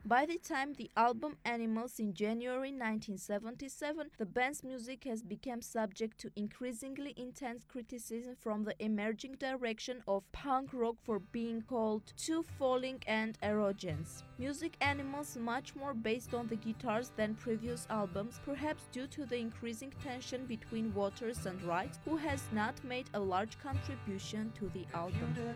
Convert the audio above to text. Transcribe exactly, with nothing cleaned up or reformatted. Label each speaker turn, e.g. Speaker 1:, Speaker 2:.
Speaker 1: By the time the album Animals in January nineteen seventy-seven, the band's music has become subject to increasingly intense criticism from the emerging direction of punk rock for being called too falling and erogenous. Music Animals much more based on the guitars than previous albums, perhaps due to the increasing tension between Waters and Wright, who has not made a large contribution to the album.